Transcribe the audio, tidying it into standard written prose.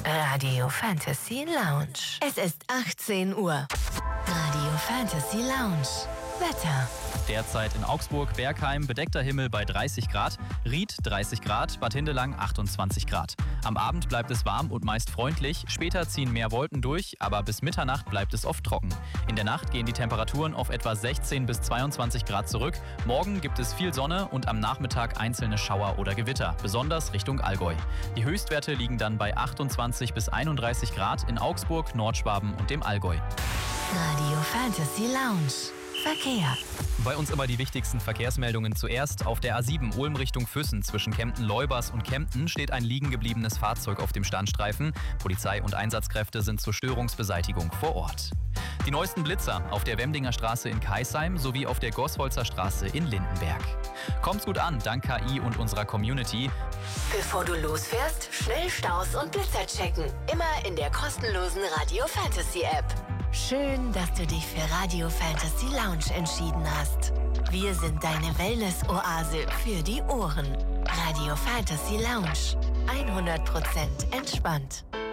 Radio Fantasy Lounge. Es ist 18 Uhr. Radio Fantasy Lounge. Wetter. Derzeit in Augsburg, Bergheim, bedeckter Himmel bei 30 Grad, Ried 30 Grad, Bad Hindelang 28 Grad. Am Abend bleibt es warm und meist freundlich, später ziehen mehr Wolken durch, aber bis Mitternacht bleibt es oft trocken. In der Nacht gehen die Temperaturen auf etwa 16 bis 22 Grad zurück. Morgen gibt es viel Sonne und am Nachmittag einzelne Schauer oder Gewitter, besonders Richtung Allgäu. Die Höchstwerte liegen dann bei 28 bis 31 Grad in Augsburg, Nordschwaben und dem Allgäu. Radio Fantasy Lounge. Verkehr. Bei uns immer die wichtigsten Verkehrsmeldungen zuerst. Auf der A7 Ulm Richtung Füssen zwischen Kempten-Leubers und Kempten steht ein liegen gebliebenes Fahrzeug auf dem Standstreifen. Polizei und Einsatzkräfte sind zur Störungsbeseitigung vor Ort. Die neuesten Blitzer auf der Wemdinger Straße in Kaisheim sowie auf der Goswolzer Straße in Lindenberg. Kommt's gut an, dank KI und unserer Community. Bevor du losfährst, schnell Staus und Blitzer checken. Immer in der kostenlosen Radio Fantasy App. Schön, dass du dich für Radio Fantasy Lounge entschieden hast. Wir sind deine Wellness-Oase für die Ohren. Radio Fantasy Lounge. 100% entspannt.